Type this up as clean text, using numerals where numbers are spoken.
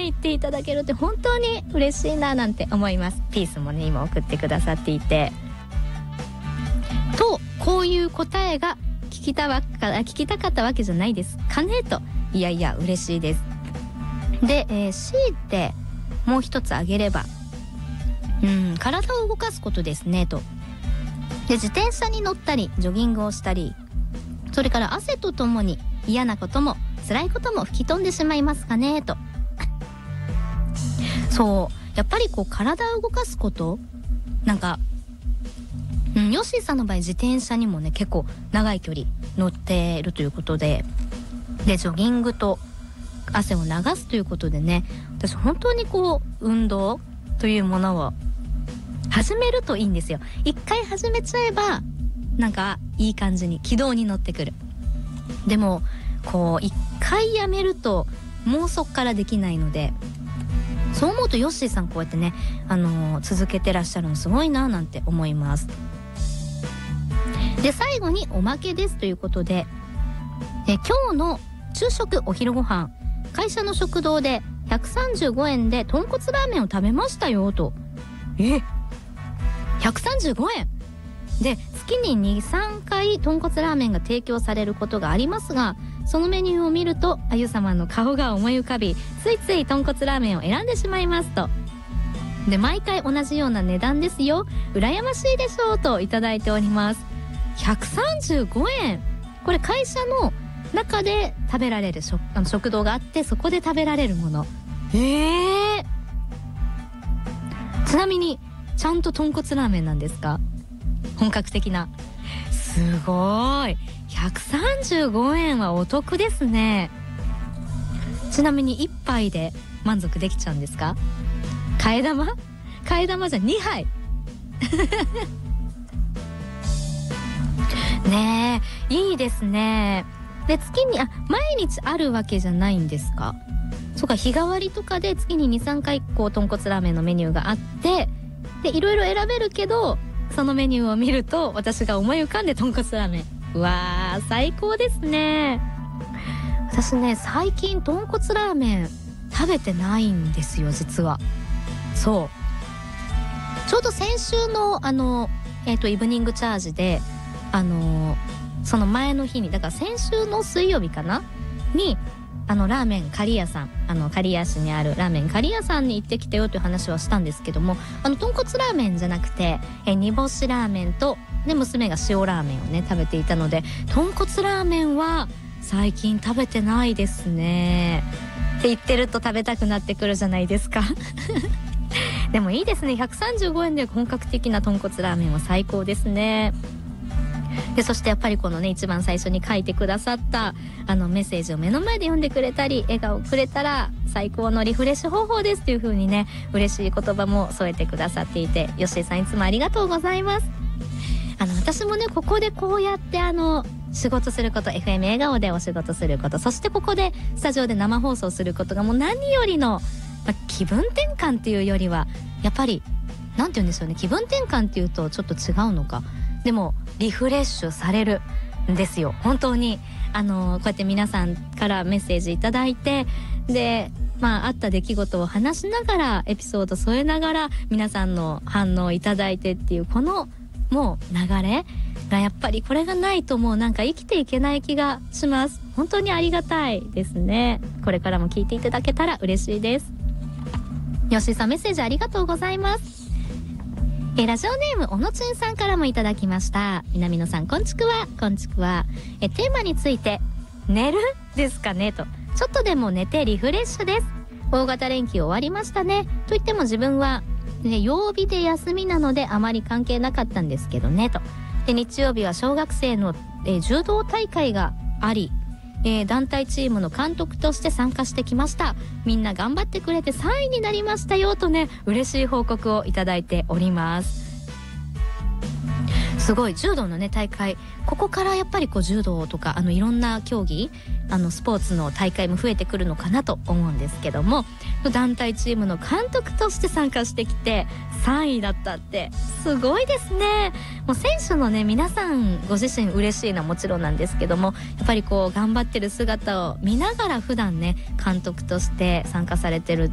言っていただけるって本当に嬉しいななんて思います。ピースもね今送ってくださっていて、とこういう答えが聞きたかったわけじゃないですかねと。いやいや嬉しいです。で、強いてもう一つあげれば体を動かすことですねと。で自転車に乗ったりジョギングをしたり、それから汗とともに嫌なことも辛いことも吹き飛んでしまいますかねと。そうやっぱりこう体を動かすことなんか、ヨッシーさんの場合自転車にもね結構長い距離乗っているということで、ジョギングと汗を流すということでね、私本当にこう運動というものを始めるといいんですよ。一回始めちゃえばなんかいい感じに軌道に乗ってくる。でもこう一回やめるともうそっからできないので、そう思うとヨッシーさんこうやってね、続けてらっしゃるのすごいななんて思います。で最後におまけですということで、今日の昼食お昼ご飯会社の食堂で135円で豚骨ラーメンを食べましたよと。135円で月に 2,3 回豚骨ラーメンが提供されることがありますが、そのメニューを見るとあゆ様の顔が思い浮かび、ついつい豚骨ラーメンを選んでしまいますと。で毎回同じような値段ですよ、羨ましいでしょうといただいております。135円、これ会社の中で食べられる食堂があって、そこで食べられるもの。ちなみにちゃんと豚骨ラーメンなんですか？本格的な。すごい、135円はお得ですね。ちなみに1杯で満足できちゃうんですか？替え玉じゃ2杯ねえ、いいですね。で月に毎日あるわけじゃないんですか？そうか、日替わりとかで月に 2,3 回こう豚骨ラーメンのメニューがあって、でいろいろ選べるけど、そのメニューを見ると私が思い浮かんで豚骨ラーメン。うわー最高ですね。私ね最近豚骨ラーメン食べてないんですよ実は。そうちょうど先週のイブニングチャージでその前の日に、だから先週の水曜日かなにラーメン刈谷さん、刈谷市にあるラーメン刈谷さんに行ってきたよという話はしたんですけども、豚骨ラーメンじゃなくて煮干しラーメンとで娘が塩ラーメンをね食べていたので、豚骨ラーメンは最近食べてないですねって言ってると食べたくなってくるじゃないですかでもいいですね、135円で本格的な豚骨ラーメンは最高ですね。でそしてやっぱりこのね一番最初に書いてくださったメッセージを目の前で読んでくれたり笑顔をくれたら最高のリフレッシュ方法ですっていう風にね嬉しい言葉も添えてくださっていて、よしえさんいつもありがとうございます。私もねここでこうやって仕事すること、 FM 笑顔でお仕事すること、そしてここでスタジオで生放送することがもう何よりの、気分転換っていうよりはやっぱりなんて言うんでしょうね、気分転換っていうとちょっと違うのか、でもリフレッシュされるんですよ本当に。こうやって皆さんからメッセージいただいて、であった出来事を話しながらエピソード添えながら皆さんの反応をいただいてっていうこのもう流れがやっぱりこれがないともうなんか生きていけない気がします。本当にありがたいですね。これからも聞いていただけたら嬉しいです。吉井さんメッセージありがとうございます。ラジオネームおのちんさんからもいただきました。南野さんこんちくわ。こんちくわ。テーマについて寝るですかねと。ちょっとでも寝てリフレッシュです。大型連休終わりましたね。と言っても自分は、曜日で休みなのであまり関係なかったんですけどねと。で日曜日は小学生の、柔道大会があり、団体チームの監督として参加してきました。みんな頑張ってくれて3位になりましたよとね嬉しい報告をいただいております。すごい柔道のね大会、ここからやっぱりこう柔道とかいろんな競技スポーツの大会も増えてくるのかなと思うんですけども、団体チームの監督として参加してきて3位だったってすごいですね。もう選手のね皆さんご自身嬉しいのはもちろんなんですけども、やっぱりこう頑張ってる姿を見ながら普段ね監督として参加されてる